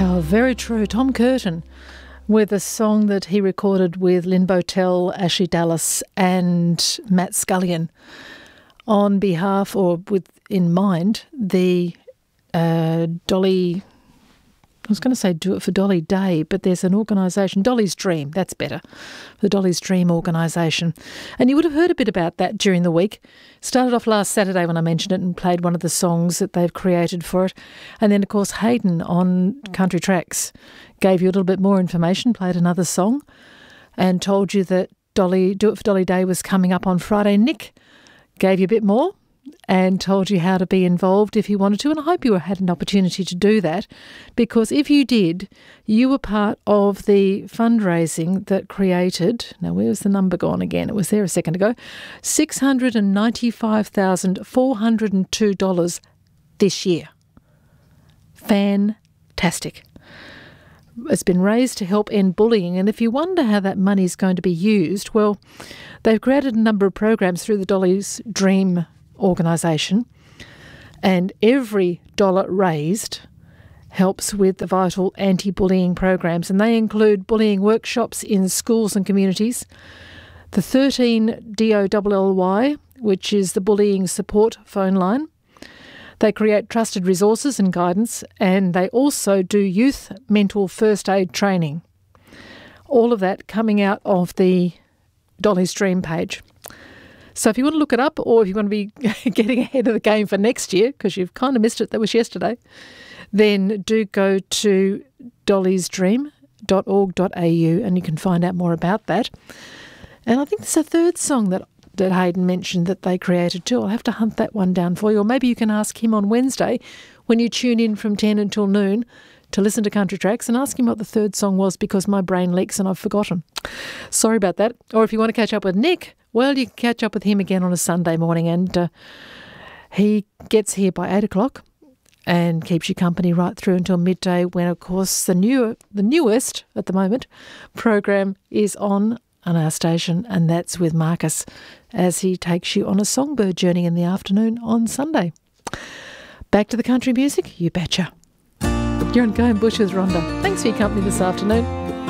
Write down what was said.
How very true. Tom Curtin with a song that he recorded with Lynn Botel, Ashley Dallas and Matt Scullion on behalf or with in mind the Dolly... I was going to say Do It for Dolly Day, but there's an organisation, Dolly's Dream, that's better, the Dolly's Dream organisation. And you would have heard a bit about that during the week. Started off last Saturday when I mentioned it and played one of the songs that they've created for it. And then, of course, Hayden on Country Tracks gave you a little bit more information, played another song and told you that Do It for Dolly Day was coming up on Friday. Nick gave you a bit more and told you how to be involved if you wanted to. And I hope you had an opportunity to do that, because if you did, you were part of the fundraising that created, now where's the number gone again? It was there a second ago, $695,402 this year. Fantastic. It's been raised to help end bullying, and if you wonder how that money is going to be used, well, they've created a number of programs through the Dolly's Dream organisation, and every dollar raised helps with the vital anti-bullying programs, and they include bullying workshops in schools and communities, the 13 DOLLY, which is the bullying support phone line. They create trusted resources and guidance, and they also do youth mental first aid training. All of that coming out of the Dolly's Dream page. So if you want to look it up, or if you want to be getting ahead of the game for next year, because you've kind of missed it, that was yesterday, then do go to dollysdream.org.au and you can find out more about that. And I think there's a third song that Hayden mentioned that they created too. I'll have to hunt that one down for you. Or maybe you can ask him on Wednesday when you tune in from 10 until noon to listen to Country Tracks, and ask him what the third song was, because my brain leaks and I've forgotten. Sorry about that. Or if you want to catch up with Nick, well, you can catch up with him again on a Sunday morning, and he gets here by 8 o'clock and keeps you company right through until midday, when, of course, the newest at the moment program is on our station, and that's with Marcus as he takes you on a songbird journey in the afternoon on Sunday. Back to the country music, you betcha. You're on Going Bush with Rhonda. Thanks for your company this afternoon.